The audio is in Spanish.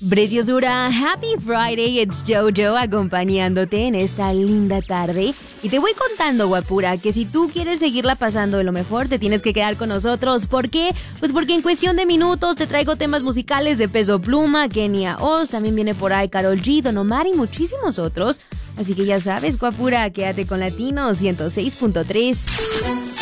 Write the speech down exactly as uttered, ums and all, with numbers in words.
Preciosura, Happy Friday, it's Jojo acompañándote en esta linda tarde. Y te voy contando, guapura, que si tú quieres seguirla pasando de lo mejor, te tienes que quedar con nosotros. ¿Por qué? Pues porque en cuestión de minutos te traigo temas musicales de Peso Pluma, Kenia Oz, también viene por ahí Karol G, Don Omar y muchísimos otros. Así que ya sabes, guapura, quédate con Latino ciento seis punto tres.